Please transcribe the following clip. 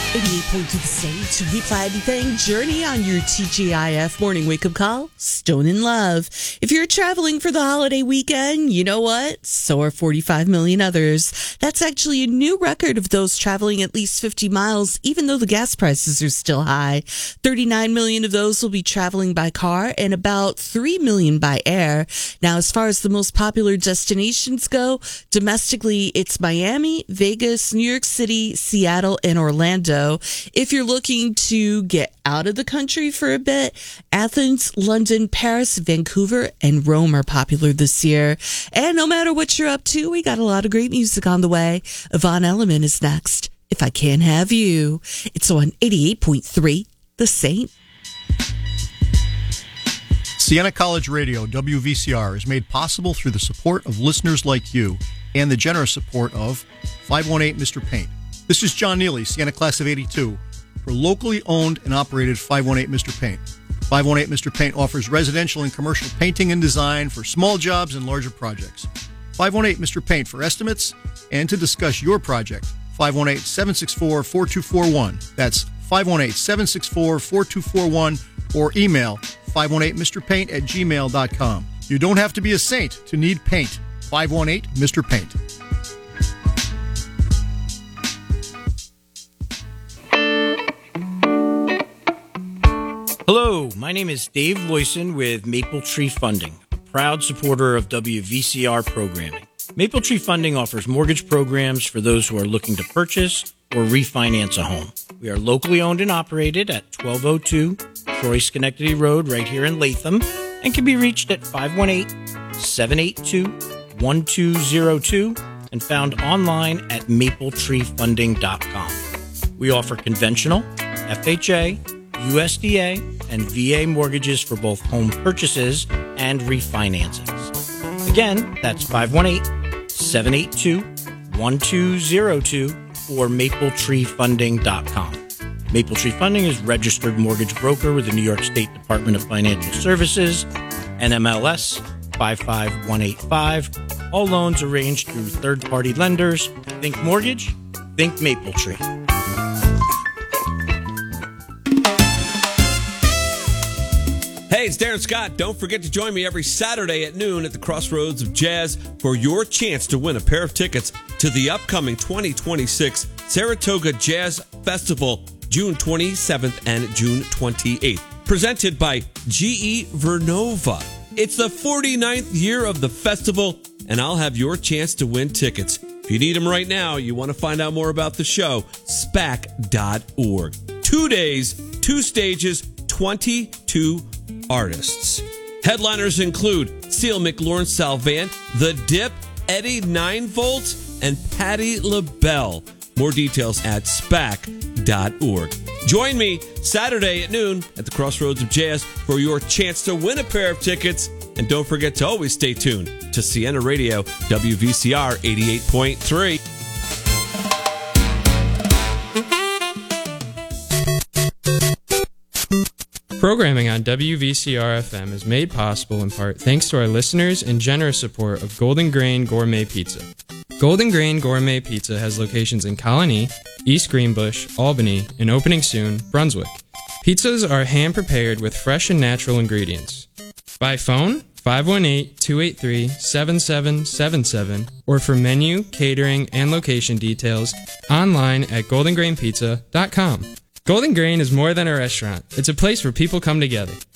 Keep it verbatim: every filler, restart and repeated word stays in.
eighty-eight point two The Saint. We play anything. Journey on your T G I F morning wake-up call. Stone in Love. If you're traveling for the holiday weekend, you know what? So are forty-five million others. That's actually a new record of those traveling at least fifty miles, even though the gas prices are still high. thirty-nine million of those will be traveling by car and about three million by air. Now, as far as the most popular destinations go, domestically, it's Miami, Vegas, New York City, Seattle, and Orlando. If you're looking to get out of the country for a bit, Athens, London, Paris, Vancouver, and Rome are popular this year. And no matter what you're up to, we got a lot of great music on the way. Yvonne Elliman is next. If I Can't Have You. It's on eighty-eight point three The Saint. Siena College Radio, W V C R, is made possible through the support of listeners like you and the generous support of five one eight Mister Paint. This is John Neely, Siena Class of eighty-two, for locally owned and operated five one eight Mister Paint. five one eight Mister Paint offers residential and commercial painting and design for small jobs and larger projects. five one eight Mister Paint for estimates and to discuss your project. five one eight, seven six four, four two four one. That's five one eight, seven six four, four two four one or email five one eight Mister Paint at gmail dot com. You don't have to be a saint to need paint. five one eight Mister Paint. Hello, my name is Dave Loyson with Maple Tree Funding, a proud supporter of W V C R programming. Maple Tree Funding offers mortgage programs for those who are looking to purchase or refinance a home. We are locally owned and operated at twelve oh two Troy Schenectady Road right here in Latham and can be reached at five one eight, seven eight two, one two zero two and found online at maple tree funding dot com. We offer conventional, F H A, U S D A, and V A mortgages for both home purchases and refinancings. Again, that's five one eight, seven eight two, one two zero two or maple tree funding dot com. Maple Tree Funding is registered mortgage broker with the New York State Department of Financial Services, N M L S five five one eight five. All loans arranged through third-party lenders. Think mortgage, think Maple Tree. Hey, it's Darren Scott. Don't forget to join me every Saturday at noon at the Crossroads of Jazz for your chance to win a pair of tickets to the upcoming twenty twenty-six Saratoga Jazz Festival, June twenty-seventh and June twenty-eighth. Presented by G E Vernova. It's the forty-ninth year of the festival, and I'll have your chance to win tickets. If you need them right now, you want to find out more about the show, spac dot org. Two days, two stages, twenty-two artists. Headliners include Seal McLaurin Salvant, The Dip, Eddie nine volt, and Patti LaBelle. More details at spac dot org. Join me Saturday at noon at the Crossroads of Jazz for your chance to win a pair of tickets. And don't forget to always stay tuned to Siena Radio, W V C R eighty-eight point three. Programming on W V C R F M is made possible in part thanks to our listeners and generous support of Golden Grain Gourmet Pizza. Golden Grain Gourmet Pizza has locations in Colony, East Greenbush, Albany, and opening soon, Brunswick. Pizzas are hand-prepared with fresh and natural ingredients. By phone, five one eight, two eight three, seven seven seven seven, or for menu, catering, and location details, online at golden grain pizza dot com. Golden Grain is more than a restaurant. It's a place where people come together.